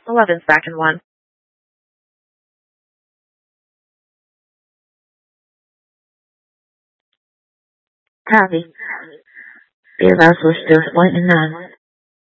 11 second one. Copy. Be about switch to 0.9.